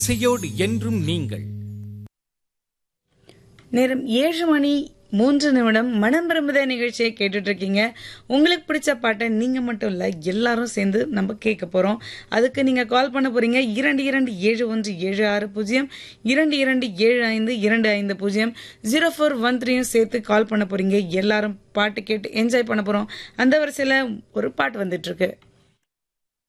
இசையோடு என்றும் நீங்கள். நேரம் 7:03 மனம் விரும்புத நிகழ்ச்சியை கேட்டுட்டு இருக்கீங்க. உங்களுக்கு பிடிச்ச பாட்டை நீங்க மட்டும் இல்ல எல்லாரும் சேர்ந்து நம்ம கேட்க போறோம். அதுக்கு நீங்க கால் பண்ண போறீங்க 227176 22752550 0413 சேர்த்து கால் பண்ண போறீங்க. எல்லாரும் பாட்டு கேட்டு என்ஜாய் பண்ண போறோம். அந்த வரிசையில ஒரு பாட்டு வந்துட்டு இருக்கு.